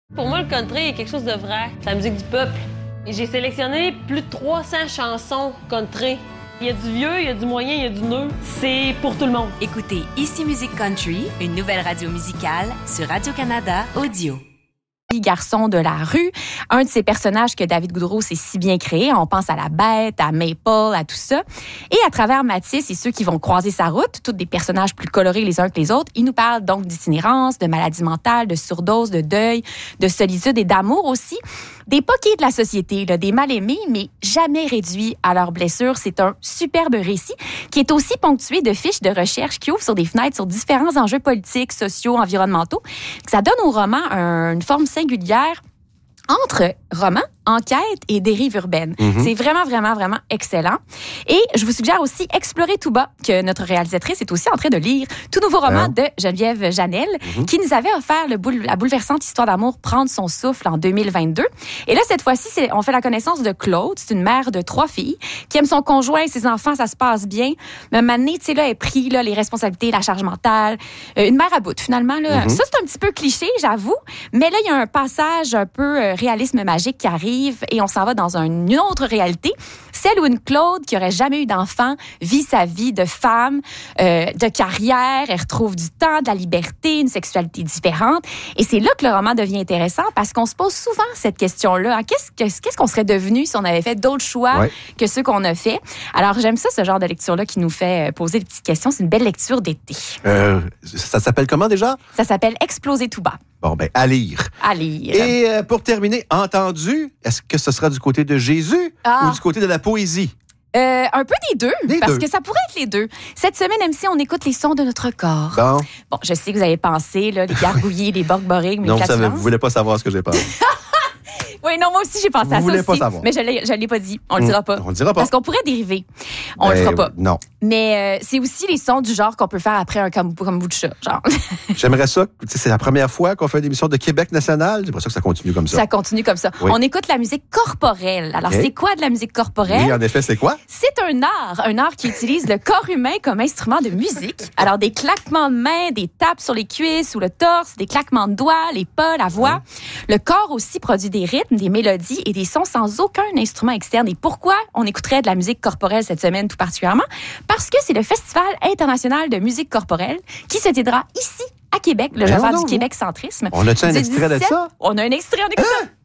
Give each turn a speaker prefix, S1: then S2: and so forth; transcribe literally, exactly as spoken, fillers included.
S1: Pour moi, le country est quelque chose de vrai. C'est la musique du peuple. Et j'ai sélectionné plus de trois cents chansons country. Il y a du vieux, il y a du moyen, il y a du neuf. C'est pour tout le monde.
S2: Écoutez Ici Musique Country, une nouvelle radio musicale sur Radio-Canada Audio.
S3: Garçon de la rue, un de ces personnages que David Goudreau s'est si bien créé. On pense à la Bête, à Maple, à tout ça. Et à travers Mathis et ceux qui vont croiser sa route, tous des personnages plus colorés les uns que les autres, il nous parle donc d'itinérance, de maladie mentale, de surdose, de deuil, de solitude et d'amour aussi. Des poquets de la société, là, des mal-aimés, mais jamais réduits à leurs blessures. C'est un superbe récit qui est aussi ponctué de fiches de recherche qui ouvrent sur des fenêtres sur différents enjeux politiques, sociaux, environnementaux. Ça donne au roman un, une forme singulière entre roman, enquête et dérive urbaine. Mm-hmm. C'est vraiment, vraiment, vraiment excellent. Et je vous suggère aussi Explorer tout bas, que notre réalisatrice est aussi en train de lire. Tout nouveau roman ah. de Geneviève Janel, mm-hmm. qui nous avait offert le boule, la bouleversante histoire d'amour Prendre son souffle en deux mille vingt-deux. Et là, cette fois-ci, c'est, on fait la connaissance de Claude. C'est une mère de trois filles qui aime son conjoint, ses enfants, ça se passe bien. Mais à un moment donné, tu sais, là, elle pris là, les responsabilités, la charge mentale. Euh, une mère à bout, finalement. Là. Mm-hmm. Ça, c'est un petit peu cliché, j'avoue. Mais là, il y a un passage un peu euh, réalisme magique qui arrive et on s'en va dans une autre réalité, celle où une Claude qui aurait jamais eu d'enfant vit sa vie de femme, euh, de carrière, elle retrouve du temps, de la liberté, une sexualité différente. Et c'est là que le roman devient intéressant parce qu'on se pose souvent cette question-là. Hein, qu'est-ce, qu'est-ce qu'on serait devenu si on avait fait d'autres choix ouais. que ceux qu'on a fait? Alors, j'aime ça, ce genre de lecture-là qui nous fait poser des petites questions. C'est une belle lecture d'été.
S4: Euh, ça s'appelle comment déjà?
S3: Ça s'appelle Exploser tout bas.
S4: Bon, ben, à lire.
S3: À lire.
S4: Et euh, pour terminer, entendu, est-ce que ce sera du côté de Jésus ah. ou du côté de la poésie?
S3: Euh, un peu des deux,
S4: les
S3: parce
S4: deux.
S3: que ça pourrait être les deux. Cette semaine, M C, on écoute les sons de notre corps.
S4: Bon.
S3: Bon, je sais que vous avez pensé, là, les gargouillis, les borg-borings, les
S4: non,
S3: flatulences.
S4: Non, vous ne voulez pas savoir ce que j'ai pensé.
S3: Oui, non, moi aussi, j'ai pensé
S4: vous
S3: à ça
S4: voulez
S3: aussi.
S4: Pas savoir.
S3: Mais je ne l'ai pas dit. On le dira pas.
S4: On le dira pas.
S3: Parce qu'on pourrait dériver. On
S4: ben,
S3: le fera pas.
S4: Non.
S3: Mais euh, c'est aussi les sons du genre qu'on peut faire après un kombucha, genre.
S4: J'aimerais ça. C'est la première fois qu'on fait une émission de Québec national. J'aimerais ça que ça continue comme ça.
S3: Ça continue comme ça. Oui. On écoute la musique corporelle. Alors, okay. c'est quoi de la musique corporelle?
S4: Oui, en effet, c'est quoi?
S3: C'est un art. Un art qui utilise le corps humain comme instrument de musique. Alors, des claquements de mains, des tapes sur les cuisses ou le torse, des claquements de doigts, les pas, la voix. Oui. Le corps aussi produit des rythmes, des mélodies et des sons sans aucun instrument externe. Et pourquoi on écouterait de la musique corporelle cette semaine tout particulièrement? Parce que c'est le Festival international de musique corporelle qui se tiendra ici à Québec, le Javeur du Québec Centrisme.
S4: On a-tu un extrait de ça?
S3: On a un extrait, on écoute hein? ça.